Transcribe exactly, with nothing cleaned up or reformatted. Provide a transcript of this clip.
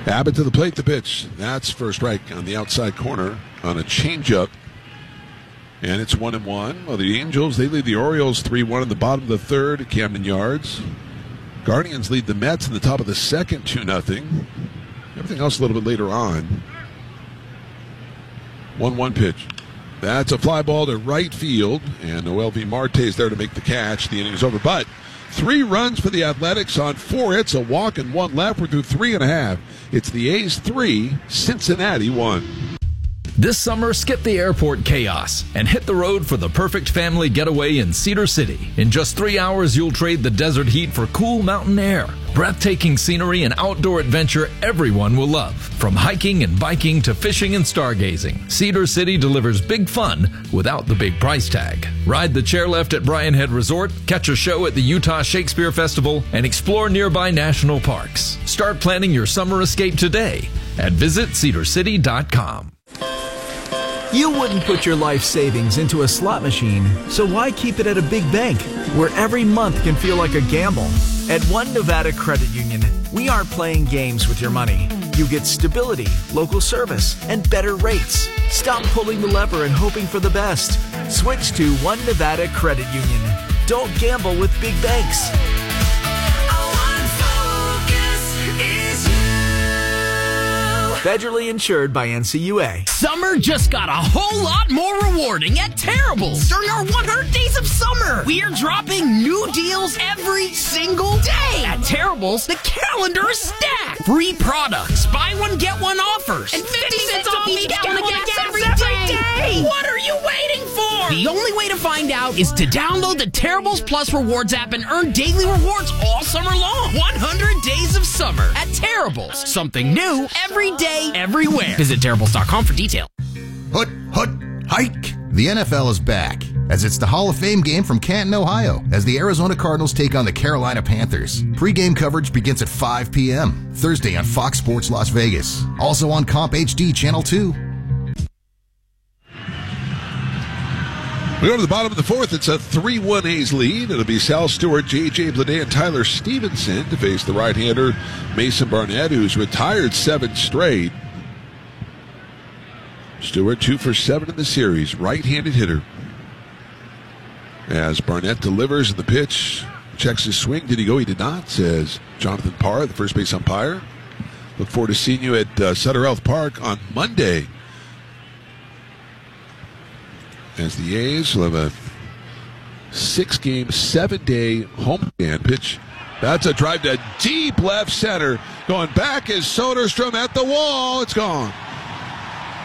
Abbott to the plate, the pitch. That's first strike on the outside corner on a changeup. And it's one and one. Well, the Angels, they lead the Orioles three one in the bottom of the third at Camden Yards. Guardians lead the Mets in the top of the second two nothing. Everything else a little bit later on. one one pitch. That's a fly ball to right field. And Noel V. Marte is there to make the catch. The inning is over. But three runs for the Athletics on four hits, a walk, and one left. We're through three and a half. It's the A's three, Cincinnati one. This summer, skip the airport chaos and hit the road for the perfect family getaway in Cedar City. In just three hours, you'll trade the desert heat for cool mountain air, breathtaking scenery, and outdoor adventure everyone will love. From hiking and biking to fishing and stargazing, Cedar City delivers big fun without the big price tag. Ride the chairlift at Bryan Head Resort, catch a show at the Utah Shakespeare Festival, and explore nearby national parks. Start planning your summer escape today at visit cedar city dot com. You wouldn't put your life savings into a slot machine, so why keep it at a big bank where every month can feel like a gamble? At One Nevada Credit Union, we aren't playing games with your money. You get stability, local service, and better rates. Stop pulling the lever and hoping for the best. Switch to One Nevada Credit Union. Don't gamble with big banks. Federally insured by N C U A. Summer just got a whole lot more rewarding at Terrible's during our one hundred days of summer. We are dropping new deals every single day. At Terrible's, the calendar is stacked. Free products, buy one, get one offers, and fifty cents off each gallon of gas every day. What are you waiting for? The only way to find out is to download the Terrible's Plus Rewards app and earn daily rewards all summer long. one hundred days of summer at Terrible's. Something new every day. Everywhere. Visit terribles dot com for detail. Hut, hut, hike. The N F L is back, as it's the Hall of Fame game from Canton, Ohio, as the Arizona Cardinals take on the Carolina Panthers. Pre-game coverage begins at five p.m. Thursday on Fox Sports Las Vegas. Also on Comp H D Channel two. We go to the bottom of the fourth. It's a three one A's lead. It'll be Sal Stewart, J J Bleday, and Tyler Stevenson to face the right-hander Mason Barnett, who's retired seven straight. Stewart, two for seven in the series, right-handed hitter. As Barnett delivers the pitch, checks his swing. Did he go? He did not, says Jonathan Parr, the first base umpire. Look forward to seeing you at uh, Sutter Health Park on Monday, as the A's will have a six-game, seven-day home stand pitch. That's a drive to deep left center. Going back is Soderstrom at the wall. It's gone.